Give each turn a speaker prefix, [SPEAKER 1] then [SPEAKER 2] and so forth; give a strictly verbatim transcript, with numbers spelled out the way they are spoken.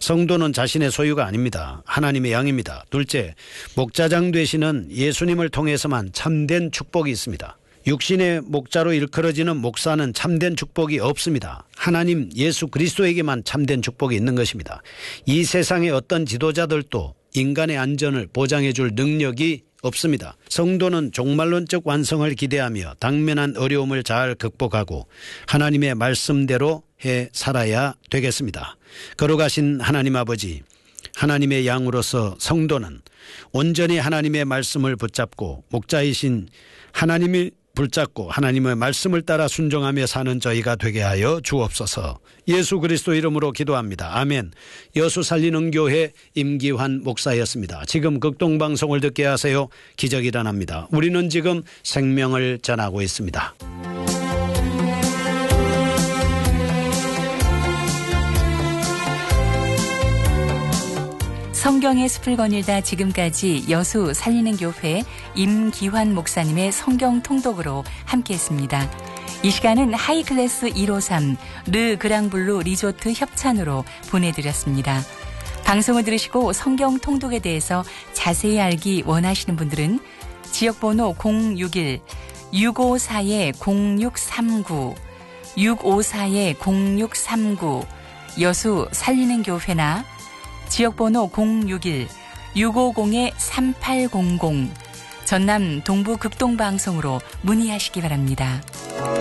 [SPEAKER 1] 성도는 자신의 소유가 아닙니다. 하나님의 양입니다. 둘째, 목자장 되시는 예수님을 통해서만 참된 축복이 있습니다. 육신의 목자로 일컬어지는 목사는 참된 축복이 없습니다. 하나님 예수 그리스도에게만 참된 축복이 있는 것입니다. 이 세상의 어떤 지도자들도 인간의 안전을 보장해 줄 능력이 없습니다. 성도는 종말론적 완성을 기대하며 당면한 어려움을 잘 극복하고 하나님의 말씀대로 해 살아야 되겠습니다. 거룩하신 하나님 아버지, 하나님의 양으로서 성도는 온전히 하나님의 말씀을 붙잡고 목자이신 하나님이 붙잡고 하나님의 말씀을 따라 순종하며 사는 저희가 되게 하여 주옵소서. 예수 그리스도 이름으로 기도합니다. 아멘. 여수 살리는 교회 임기환 목사였습니다. 지금 극동방송을 듣게 하세요. 기적이 일어납니다. 우리는 지금 생명을 전하고 있습니다.
[SPEAKER 2] 성경의 숲을 거닐다 지금까지 여수 살리는 교회 임기환 목사님의 성경 통독으로 함께했습니다. 이 시간은 하이클래스 일오삼 르 그랑블루 리조트 협찬으로 보내드렸습니다. 방송을 들으시고 성경 통독에 대해서 자세히 알기 원하시는 분들은 지역번호 공육일 육오사 공육삼구 육오사 공육삼구 여수 살리는 교회나 지역번호 공육일 육오공 삼팔공공 전남 동부 극동방송으로 문의하시기 바랍니다.